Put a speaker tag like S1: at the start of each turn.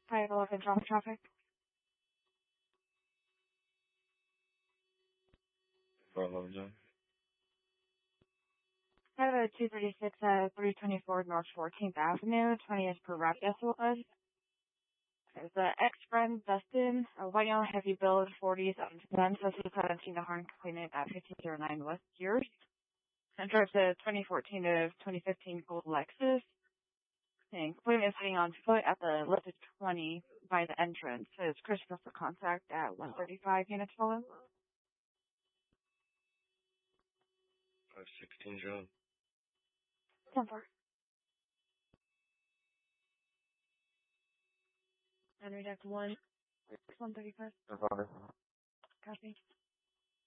S1: Title of drop traffic.
S2: Bravo, John.
S1: I have a 236 324 North 14th Avenue, 20th per rep decibel. There's a ex-friend, Dustin, a white yellow heavy build, 40s, says he's had a Tina Horn complainant at 1509 West Years. And drives a 2014 to 2015 gold Lexus. And complainant is sitting on foot at the listed 20 by the entrance. Says Christopher for contact at 135 units follow.
S2: 516, John.
S1: 10-4. And redact 1, 135.
S2: Bravo.
S1: Copy.